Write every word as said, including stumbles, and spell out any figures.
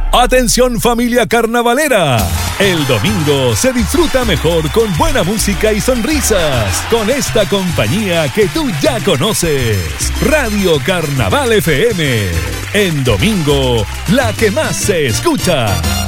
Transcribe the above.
Atención familia carnavalera, el domingo se disfruta mejor con buena música y sonrisas, con esta compañía que tú ya conoces, Radio Carnaval F M, en domingo, la que más se escucha.